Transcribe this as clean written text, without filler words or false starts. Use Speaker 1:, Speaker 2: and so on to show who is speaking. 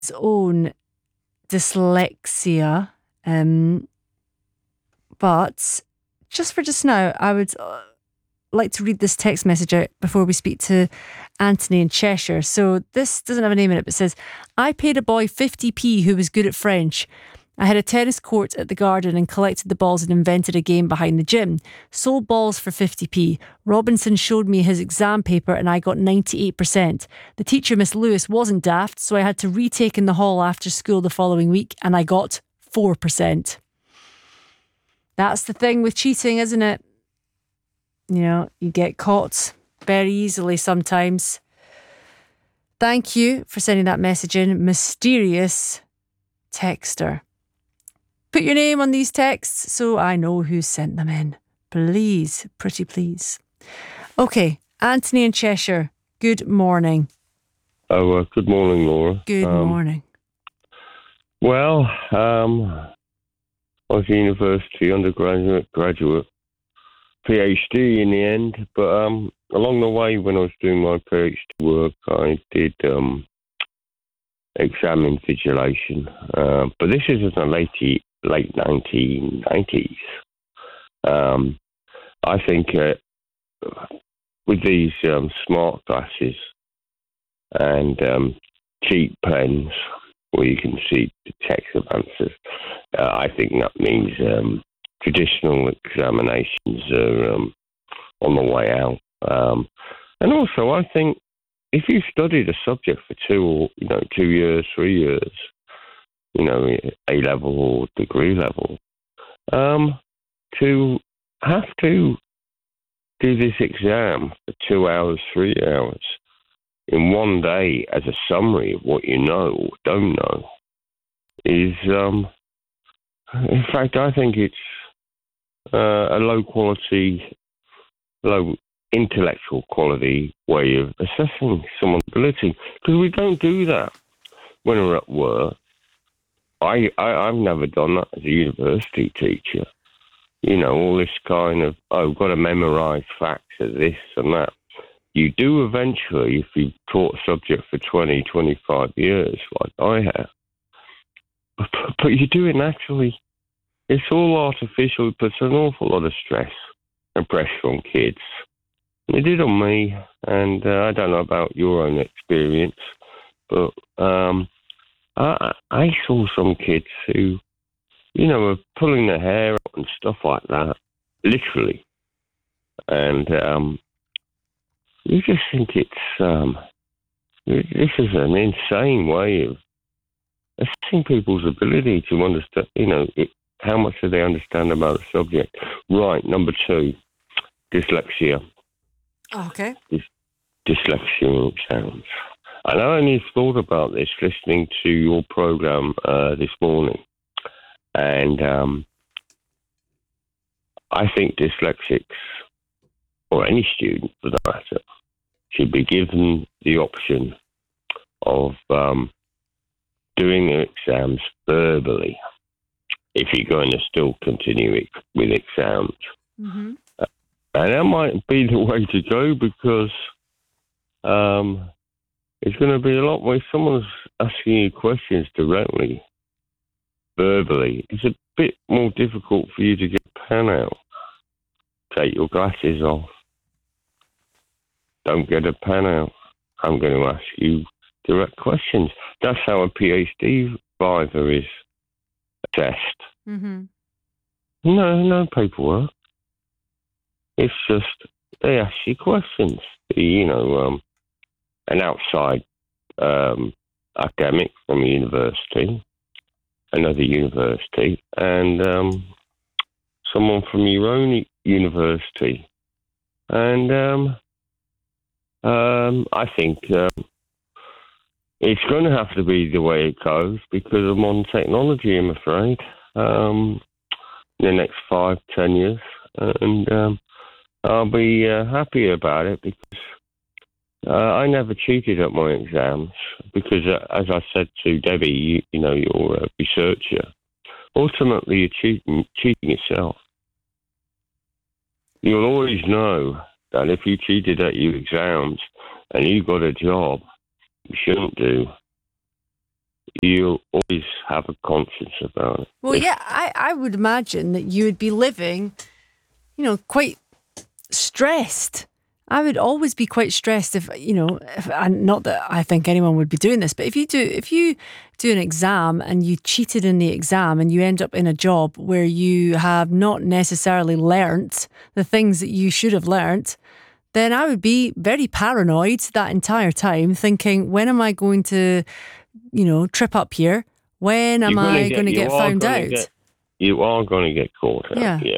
Speaker 1: its own dyslexia. But just for just now, I would like to read this text message out before we speak to Anthony in Cheshire. So this doesn't have a name in it, but it says, I paid a boy 50p who was good at French. I had a tennis court at the garden and collected the balls and invented a game behind the gym. Sold balls for 50p. Robinson showed me his exam paper and I got 98%. The teacher, Miss Lewis, wasn't daft, so I had to retake in the hall after school the following week and I got 4%. That's the thing with cheating, isn't it? You know, you get caught very easily sometimes. Thank you for sending that message in, mysterious texter. Put your name on these texts so I know who sent them in. Please, pretty please. Okay, Anthony in Cheshire, good morning.
Speaker 2: Oh, good morning, Laura.
Speaker 1: Good morning.
Speaker 2: Well, I was a university undergraduate, graduate, PhD in the end, but along the way when I was doing my PhD work, I did exam invigilation, but this is in the late 1990s. I think with these smart glasses and cheap pens where you can see the text of answers, I think that means traditional examinations are on the way out. And also, I think if you studied a subject for 2 years, 3 years, A-level or degree level, to have to do this exam for 2 hours, 3 hours in one day as a summary of what you know or don't know is, in fact, I think it's a low intellectual quality way of assessing someone's ability, because we don't do that when we're at work. I've never done that as a university teacher. All this kind of, got to memorize facts of this and that. You do eventually if you've taught a subject for 20, 25 years, like I have. But you do it naturally. It's all artificial. It puts an awful lot of stress and pressure on kids. It did on me, and I don't know about your own experience, but I saw some kids who, were pulling their hair out and stuff like that, literally. And you just think this is an insane way of assessing people's ability to understand, how much do they understand about the subject. Right, number 2, dyslexia.
Speaker 1: Okay.
Speaker 2: Dyslexia exams. And I only thought about this listening to your program this morning. And I think dyslexics, or any student for that matter, should be given the option of doing their exams verbally if you're going to still continue it with exams.
Speaker 1: Mm-hmm.
Speaker 2: And that might be the way to go, because it's going to be a lot where someone's asking you questions directly, verbally. It's a bit more difficult for you to get a pen out, take your glasses off. Don't get a pen out. I'm going to ask you direct questions. That's how a PhD advisor is assessed.
Speaker 1: Mm-hmm.
Speaker 2: No paperwork. It's just they ask you questions. An outside academic from a university, another university, and someone from your own university. And I think it's going to have to be the way it goes because of modern technology, I'm afraid, in the next 5-10 years. And I'll be happy about it because I never cheated at my exams because, as I said to Debbie, you're a researcher, ultimately you're cheating yourself. You'll always know that if you cheated at your exams and you got a job you shouldn't do, you always have a conscience about it.
Speaker 1: Well, yeah, I would imagine that you would be living, quite stressed. I would always be quite stressed if and not that I think anyone would be doing this, but if you do an exam and you cheated in the exam and you end up in a job where you have not necessarily learnt the things that you should have learnt, then I would be very paranoid that entire time, thinking, when am I going to, trip up here? When am I going to get found out?
Speaker 2: You are going to get caught out.
Speaker 1: Yeah.
Speaker 2: Yeah.